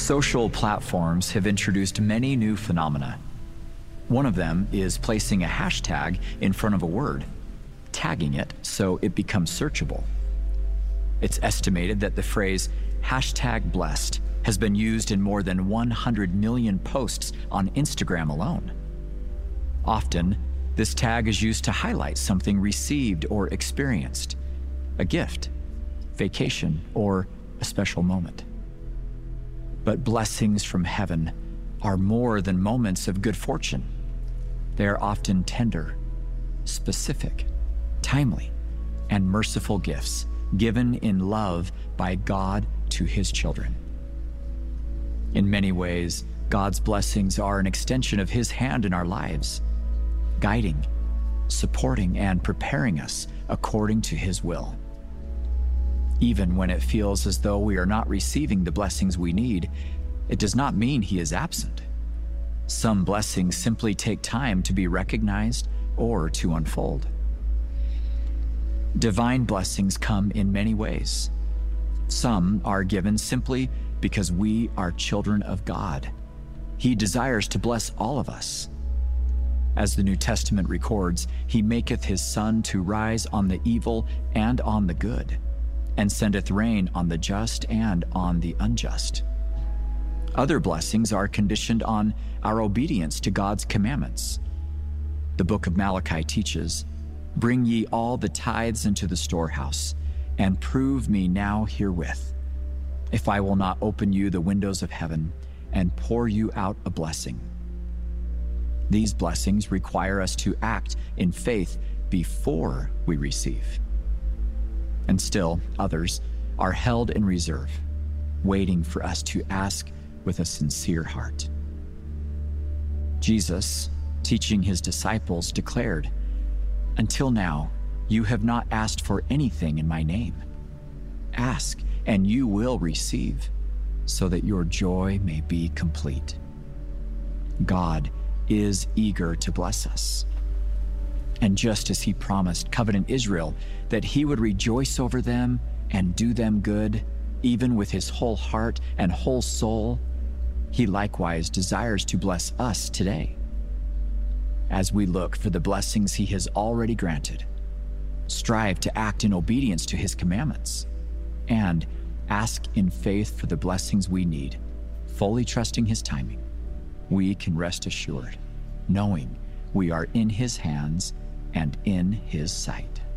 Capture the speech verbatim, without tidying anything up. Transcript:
Social platforms have introduced many new phenomena. One of them is placing a hashtag in front of a word, tagging it so it becomes searchable. It's estimated that the phrase hashtag blessed has been used in more than one hundred million posts on Instagram alone. Often, this tag is used to highlight something received or experienced, a gift, vacation, or a special moment. But blessings from heaven are more than moments of good fortune. They are often tender, specific, timely, and merciful gifts given in love by God to His children. In many ways, God's blessings are an extension of His hand in our lives, guiding, supporting, and preparing us according to His will. Even when it feels as though we are not receiving the blessings we need, it does not mean He is absent. Some blessings simply take time to be recognized or to unfold. Divine blessings come in many ways. Some are given simply because we are children of God. He desires to bless all of us. As the New Testament records, He maketh His sun to rise on the evil and on the good, and sendeth rain on the just and on the unjust. Other blessings are conditioned on our obedience to God's commandments. The book of Malachi teaches, "Bring ye all the tithes into the storehouse, and prove me now herewith, if I will not open you the windows of heaven, and pour you out a blessing." These blessings require us to act in faith before we receive. And still, others are held in reserve, waiting for us to ask with a sincere heart. Jesus, teaching His disciples, declared, "Until now, you have not asked for anything in my name. Ask, and you will receive, so that your joy may be complete." God is eager to bless us. And just as He promised covenant Israel that He would rejoice over them and do them good, even with His whole heart and whole soul, He likewise desires to bless us today. As we look for the blessings He has already granted, strive to act in obedience to His commandments, and ask in faith for the blessings we need, fully trusting His timing, we can rest assured, knowing we are in His hands and in His sight.